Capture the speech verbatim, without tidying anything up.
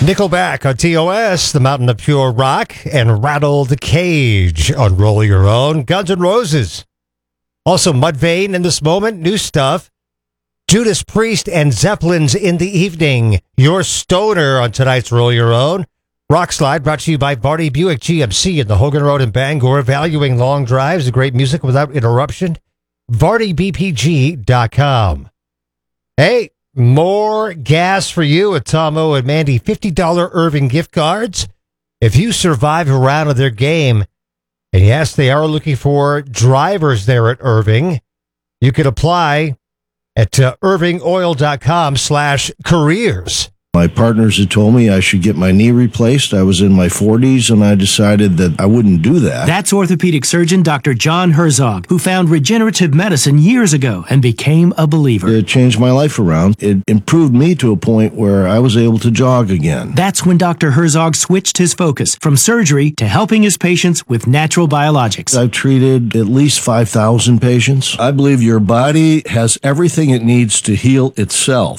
Nickelback on T O S, The Mountain of Pure Rock, and Rattle the Cage on Roll Your Own. Guns N' Roses. Also Mudvayne in this moment, new stuff. Judas Priest and Zeppelin's In the Evening. Your Stoner on tonight's Roll Your Own. Rock Slide brought to you by Vardy Buick G M C in the Hogan Road in Bangor. Valuing long drives and great music without interruption. Vardy B P G dot com. Hey, more gas for you at Tom O and Mandy. fifty dollars Irving gift cards. If you survive a round of their game, and yes, they are looking for drivers there at Irving, you could apply at uh, irving oil dot com slash careers. My partners had told me I should get my knee replaced. I was in my forties, and I decided that I wouldn't do that. That's orthopedic surgeon Doctor John Herzog, who found regenerative medicine years ago and became a believer. It changed my life around. It improved me to a point where I was able to jog again. That's when Doctor Herzog switched his focus from surgery to helping his patients with natural biologics. I've treated at least five thousand patients. I believe your body has everything it needs to heal itself.